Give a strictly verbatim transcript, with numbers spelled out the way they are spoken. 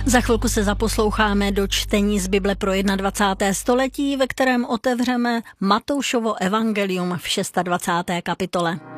Za chvilku se zaposloucháme do čtení z Bible pro dvacáté první století, ve kterém otevřeme Matoušovo evangelium v dvacáté šesté kapitole.